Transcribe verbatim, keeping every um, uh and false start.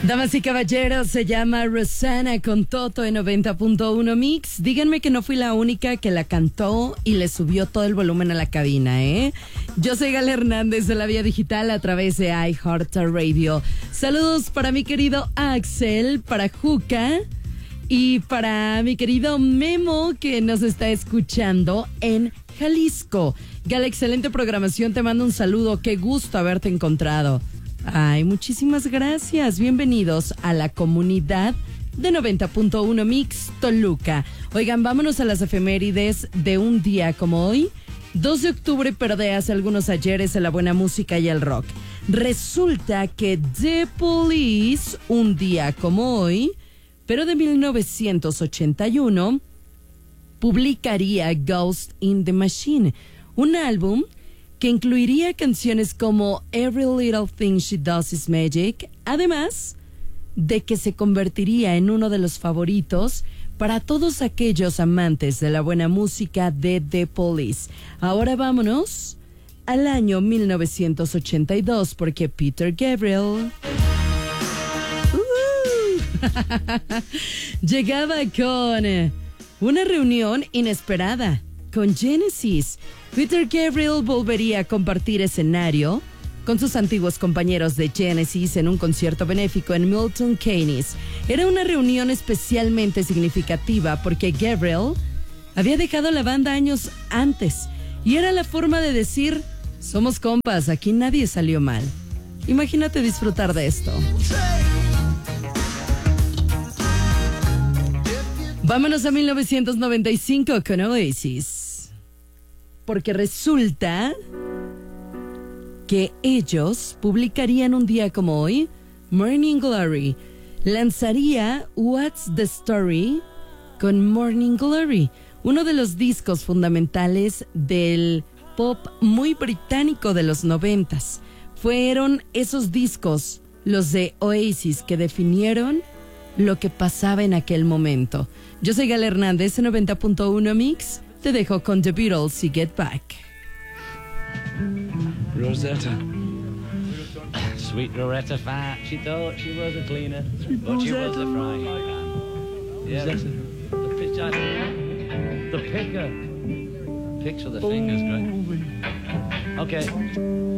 Damas y caballeros, se llama Rosanna con Toto en noventa punto uno Mix. Díganme que no fui la única que la cantó y le subió todo el volumen a la cabina, ¿eh? Yo soy Gala Hernández de la Vía Digital a través de iHeartRadio. Saludos para mi querido Axel, para Juca y para mi querido Memo que nos está escuchando en Jalisco. Gala, excelente programación, te mando un saludo, qué gusto haberte encontrado. Ay, muchísimas gracias. Bienvenidos a la comunidad de noventa punto uno Mix Toluca. Oigan, vámonos a las efemérides de un día como hoy, dos de octubre, pero de hace algunos ayeres en la buena música y el rock. Resulta que The Police, un día como hoy, pero de mil novecientos ochenta y uno, publicaría Ghost in the Machine, un álbum que incluiría canciones como Every Little Thing She Does Is Magic, además de que se convertiría en uno de los favoritos para todos aquellos amantes de la buena música de The Police. Ahora vámonos al año mil novecientos ochenta y dos, porque Peter Gabriel uh, llegaba con una reunión inesperada con Genesis. Peter Gabriel volvería a compartir escenario con sus antiguos compañeros de Genesis en un concierto benéfico en Milton Keynes. Era una reunión especialmente significativa porque Gabriel había dejado la banda años antes y era la forma de decir: somos compas, aquí nadie salió mal. Imagínate disfrutar de esto. Vámonos a mil novecientos noventa y cinco con Oasis. Porque resulta que ellos publicarían un día como hoy, Morning Glory. Lanzaría What's the Story con Morning Glory, uno de los discos fundamentales del pop muy británico de los noventas. Fueron esos discos, los de Oasis, que definieron lo que pasaba en aquel momento. Yo soy Gala Hernández en noventa punto uno Mix. Te dejo con The Beatles y Get Back. Rosetta. Sweet Rosetta Fat. She thought she was a cleaner, but she was a frying pan. Yeah, the, the pitcher. The picker. Picks with the fingers, great. Okay.